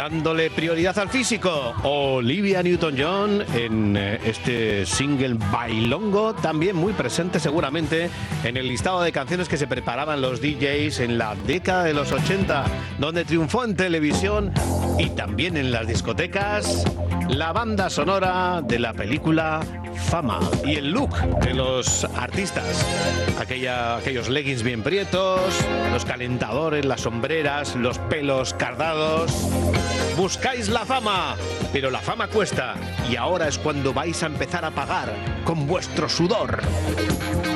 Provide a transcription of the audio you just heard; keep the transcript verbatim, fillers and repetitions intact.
dándole prioridad al físico. Olivia Newton-John en eh, este single bailongo, también muy presente seguramente en el listado de canciones que se preparaban los D Js en la década de los ochenta, donde triunfó en televisión y también en las discotecas la banda sonora de la película Fama y el look de los artistas. Aquella, aquellos leggings bien prietos, los calentadores, las sombreras, los pelos cardados. Buscáis la fama, pero la fama cuesta y ahora es cuando vais a empezar a pagar con vuestro sudor.